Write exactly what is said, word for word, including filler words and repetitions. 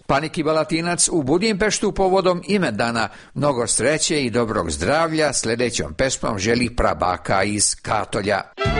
Paniki Balatinac u Budimpeštu povodom imendana mnogo sreće i dobrog zdravlja sljedećom pesmom želi prabaka iz Katolja.